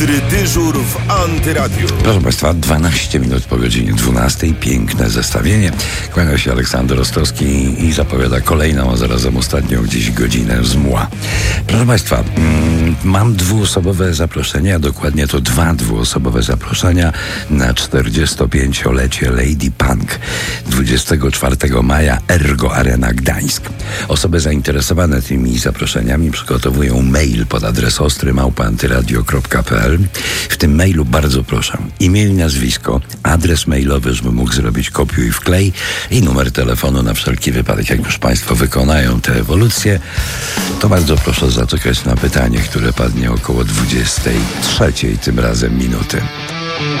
Dyżur w Antyradiu. Proszę Państwa, 12 minut po godzinie 12. Piękne zestawienie. Kłania się Aleksander Rostowski i zapowiada kolejną, a zarazem ostatnią dziś godzinę z mła. Proszę Państwa, mam dwuosobowe zaproszenie, a dokładnie to 2 dwuosobowe zaproszenia na 45-lecie Lady Punk 24 maja Ergo Arena Gdańsk. Osoby zainteresowane tymi zaproszeniami przygotowują mail pod adres ostry@antyradio.pl. W tym mailu bardzo proszę imię i nazwisko, adres mailowy, żebym mógł zrobić kopiuj i wklej i numer telefonu na wszelki wypadek. Jak już Państwo wykonają tę ewolucję, to bardzo proszę zaczekać na pytanie, które padnie około 23 tym razem minuty.